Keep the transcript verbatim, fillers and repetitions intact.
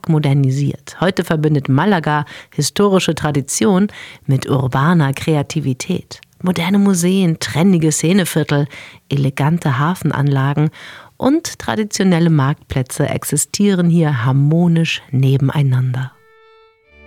stark modernisiert. Heute verbindet Malaga historische Tradition mit urbaner Kreativität. Moderne Museen, trendige Szeneviertel, elegante Hafenanlagen und traditionelle Marktplätze existieren hier harmonisch nebeneinander.